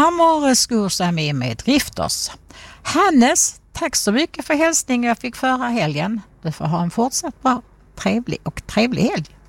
Amore med Drifters. Hannes, tack så mycket för hälsningen jag fick förra helgen. Du får ha en fortsatt bra, trevlig helg.